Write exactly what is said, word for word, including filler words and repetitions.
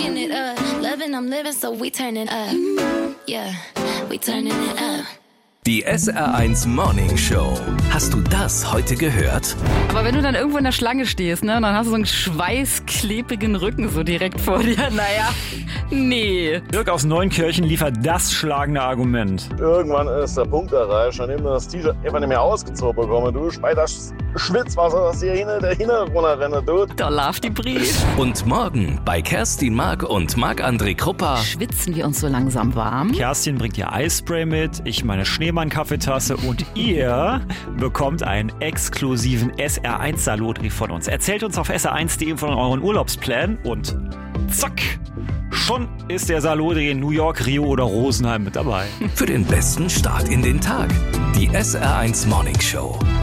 Fucking it up, loving I'm living, so we turning up. Yeah, we turning it up. Die S R eins Morning Show. Hast du das heute gehört? Aber wenn du dann irgendwo in der Schlange stehst, ne, und dann hast du so einen schweißklebrigen Rücken so direkt vor dir, naja, nee. Dirk aus Neunkirchen liefert das schlagende Argument. Irgendwann ist der Punkt erreicht, an dem du das T-Shirt einfach nicht mehr ausgezogen bekommst. Du bei das Schwitzwasser, das hier hinten der Hinter runterrennen tut. Da lauf die Brief. Und morgen bei Kerstin Mark und Marc-André Kruppa. Schwitzen wir uns so langsam warm? Kerstin bringt ihr Eispray mit, ich meine Schneemann-Kaffeetasse und ihr bekommt einen exklusiven S R eins Salotbrief von uns. Erzählt uns auf S R eins punkt de von euren Urlaubsplänen und zack, schon ist der Salotdreh in New York, Rio oder Rosenheim mit dabei. Für den besten Start in den Tag. Die S R eins Morning Show.